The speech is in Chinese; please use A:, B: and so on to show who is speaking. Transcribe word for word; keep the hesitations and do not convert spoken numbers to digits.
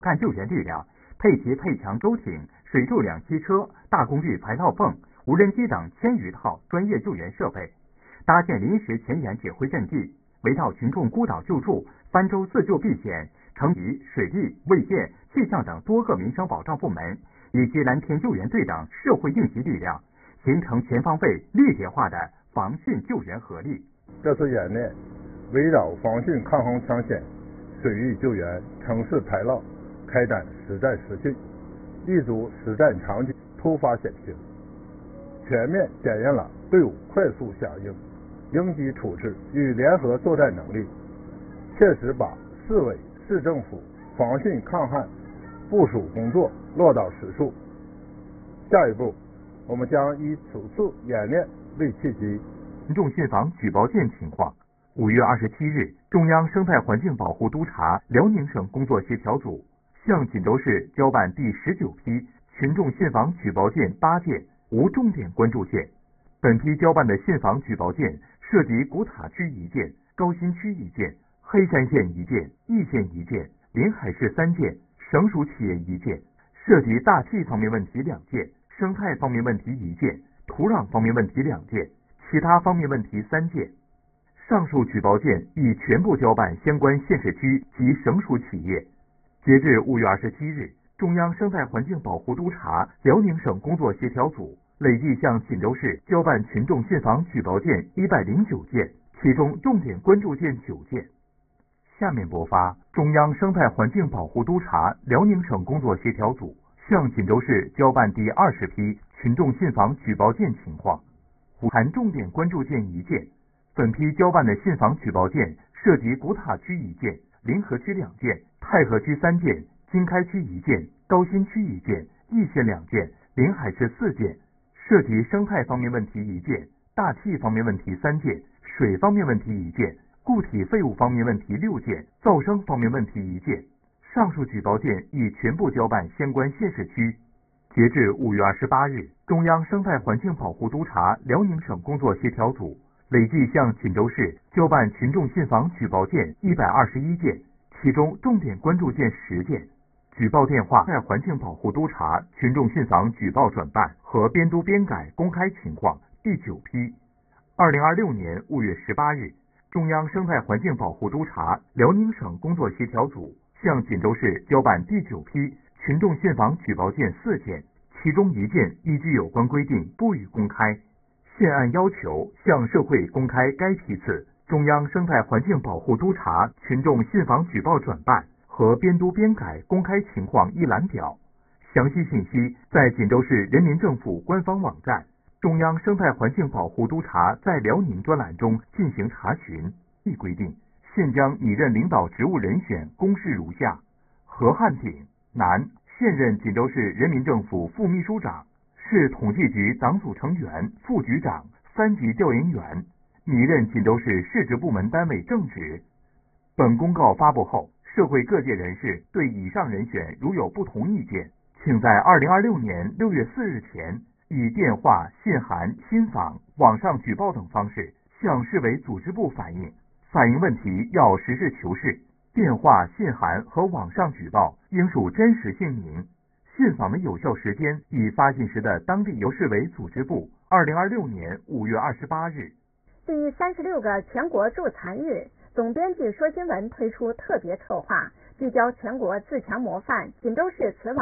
A: 干救援力量，配齐配强舟艇、水柱两栖车、大功率排涝泵、无人机等千余套专业救援设备，搭建临时前沿指挥阵地，围绕群众孤岛救助、帆舟自救避险、城级、水利、卫健、气象等多个民生保障部门以及蓝天救援队等社会应急力量，形成全方位立体化的防汛救援合力。
B: 这次演练围绕防汛抗洪抢险、水域救援、城市排涝开展实战实训，立足实战场景突发险情，全面检验了队伍快速响应、应急处置与联合作战能力，切实把市委市政府防汛抗旱部署工作落到实处。下一步，我们将以此次演练为契机，
A: 群众信访举报件情况。五月二十七日，中央生态环境保护督察辽宁省工作协调组向锦州市交办第十九批群众信访举报件八件，无重点关注件。本批交办的信访举报件涉及古塔区一件、高新区一件、黑山县一件、易县一件、临海市三件、省属企业一件，涉及大气方面问题两件、生态方面问题一件、土壤方面问题两件，其他方面问题三件。上述举报件已全部交办相关县市区及省属企业。截至五月二十七日，中央生态环境保护督察辽宁省工作协调组累计向锦州市交办群众信访举报件一百零九件，其中重点关注件九件。下面播发中央生态环境保护督察辽宁省工作协调组向锦州市交办第二十批群众信访举报件情况，含重点关注件一件。本批交办的信访举报件涉及古塔区一件、临河区两件、太和区三件、经开区一件、高新区一件、易县两件、临海市四件，涉及生态方面问题一件、大气方面问题三件、水方面问题一件、固体废物方面问题六件、噪声方面问题一件。上述举报件已全部交办相关县市区。截至五月二十八日，中央生态环境保护督察辽宁省工作协调组累计向锦州市交办群众信访举报件一百二十一件，其中重点关注件十件。举报电话生态环境保护督察群众信访举报转办和编读编改公开情况第九批。二零二六年五月十八日，中央生态环境保护督察辽宁省工作协调组向锦州市交办第九批群众信访举报件四件，其中一件依据有关规定不予公开。现按要求向社会公开该批次中央生态环境保护督察群众信访举报转办和编读编改公开情况一览表，详细信息在锦州市人民政府官方网站中央生态环境保护督察在辽宁专栏中进行查询。一规定，现将拟任领导职务人选公示如下：何汉鼎，男，现任锦州市人民政府副秘书长，市统计局党组成员、副局长、三级调研员，拟任锦州市市直部门单位正职。本公告发布后，社会各界人士对以上人选如有不同意见，请在二零二六年六月四日前以电话、信函、信访、网上举报等方式向市委组织部反映。反映问题要实事求是，电话、信函和网上举报应属真实姓名。信访的有效时间以发信时的当地由市委组织部二零二六年五月二十八日。
C: 第三十六个全国助残日，总编辑说新闻推出特别策划，聚焦全国自强模范锦州市瓷瓦